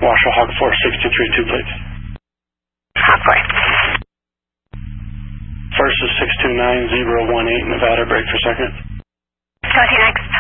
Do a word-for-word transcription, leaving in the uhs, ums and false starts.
Washoe Hawk four, sixty-three two, please. Hawk four. First is six two nine zero one eight, Nevada, break for second. Go to next.